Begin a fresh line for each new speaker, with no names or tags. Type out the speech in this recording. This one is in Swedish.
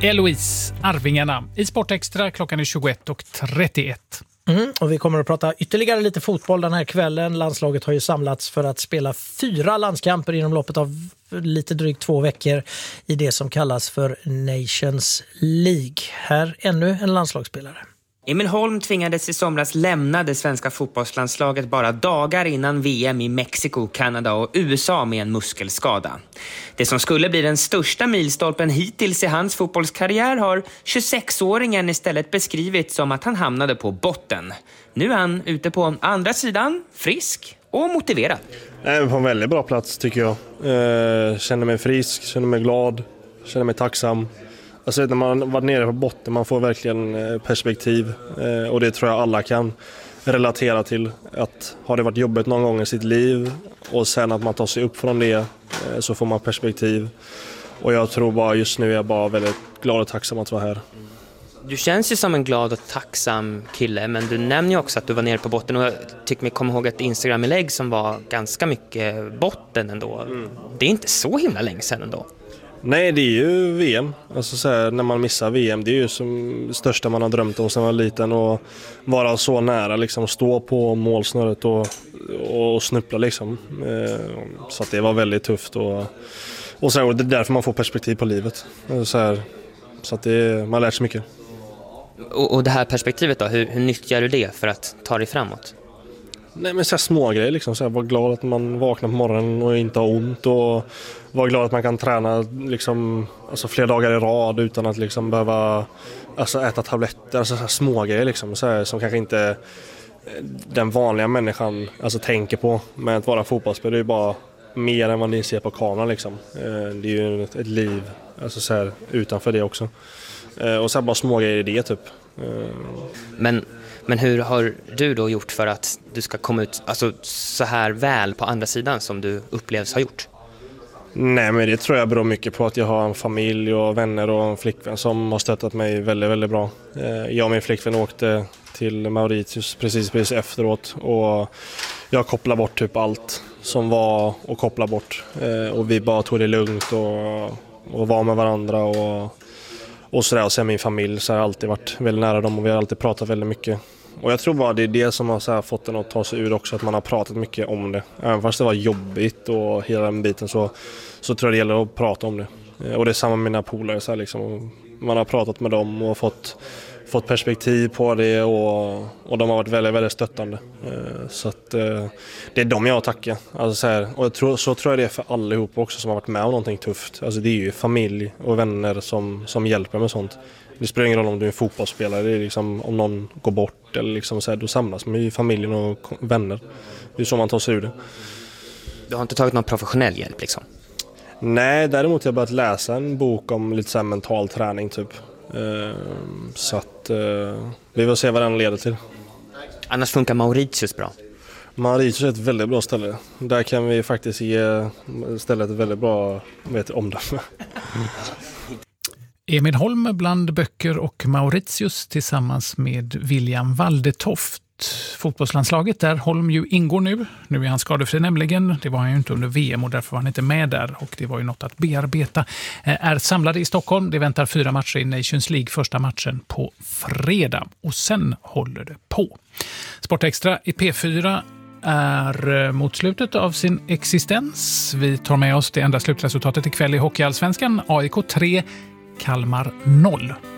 Eloise, Arvingarna i Sportextra. Klockan är 21:31.
Och vi kommer att prata ytterligare lite fotboll den här kvällen. Landslaget har ju samlats för att spela 4 landskamper inom loppet av lite drygt 2 veckor i det som kallas för Nations League. Här ännu en landslagsspelare.
Emil Holm tvingades i somras lämna det svenska fotbollslandslaget bara dagar innan VM i Mexiko, Kanada och USA med en muskelskada. Det som skulle bli den största milstolpen hittills i hans fotbollskarriär har 26-åringen istället beskrivit som att han hamnade på botten. Nu är han ute på andra sidan, frisk och motiverad.
Jag är på en väldigt bra plats tycker jag. Känner mig frisk, känner mig glad, känner mig tacksam. Alltså när man var nere på botten, man får verkligen perspektiv och det tror jag alla kan relatera till. Att har det varit jobbigt någon gång i sitt liv och sen att man tar sig upp från det så får man perspektiv. Och jag tror bara just nu är jag bara väldigt glad och tacksam att vara här.
Du känns ju som en glad och tacksam kille, men du nämner ju också att du var nere på botten och jag tycker mig komma ihåg ett Instagram-inlägg som var ganska mycket botten ändå. Det är inte så himla länge sedan ändå.
Nej, det är ju VM. Alltså så här, när man missar VM, det är ju som största man har drömt om sedan man var liten och vara så nära liksom, stå på målsnöret och snuppla liksom. Så att det var väldigt tufft och så här, och det är därför man får perspektiv på livet. Så att man lär sig mycket.
Och det här perspektivet då, hur nyttjar du det för att ta dig framåt?
Nej, men så här små grejer liksom, så här, var glad att man vaknar på morgonen och inte har ont och var glad att man kan träna liksom, alltså, flera dagar i rad utan att liksom behöva alltså, äta tabletter, alltså, så här, små grejer liksom, så här, som kanske inte den vanliga människan alltså, tänker på. Men att vara fotbollsspelare är ju bara mer än vad ni ser på kameran liksom. Det är ju ett liv alltså, så här, utanför det också. Och så här, bara små grejer i det typ.
Men hur har du då gjort för att du ska komma ut alltså, så här väl på andra sidan som du upplevs ha gjort?
Nej, men det tror jag beror mycket på att jag har en familj och vänner och en flickvän som har stöttat mig väldigt, väldigt bra. Jag och min flickvän åkte till Mauritius precis efteråt och jag kopplade bort typ allt som var att koppla bort. Och vi bara tog det lugnt och var med varandra och sådär. Och sen min familj så har jag alltid varit väldigt nära dem och vi har alltid pratat väldigt mycket. Och jag tror bara det är det som har så här fått den att ta sig ur också, att man har pratat mycket om det. Även fast det var jobbigt och hela den biten så tror jag det gäller att prata om det. Och det är samma med mina polare så här liksom. Man har pratat med dem och fått perspektiv på det och de har varit väldigt, väldigt stöttande. Så att det är dem jag har tackat. Alltså så här, och så tror jag det är för allihop också som har varit med om någonting tufft. Alltså det är ju familj och vänner som hjälper med sånt. Det spelar ingen roll om du är en fotbollsspelare, det är liksom, om någon går bort eller liksom så här, då samlas man i familjen och vänner. Det är så man tar sig ur det.
Du har inte tagit någon professionell hjälp liksom?
Nej, däremot har jag börjat läsa en bok om lite så här mental träning typ. Så att vi får se vad den leder till.
Annars funkar Mauritius bra?
Mauritius är ett väldigt bra ställe. Där kan vi faktiskt ge stället ett väldigt bra omdöme.
Emil Holm bland böcker och Mauritius tillsammans med William Waldetoft. Fotbollslandslaget där Holm ju ingår nu. Nu är han skadefri nämligen. Det var han ju inte under VM och därför var han inte med där. Och det var ju något att bearbeta. Är samlade i Stockholm. Det väntar 4 matcher i Nations League. Första matchen på fredag. Och sen håller det på. Sportextra i P4 är mot slutet av sin existens. Vi tar med oss det enda slutresultatet ikväll i Hockeyallsvenskan. AIK 3, Kalmar 0.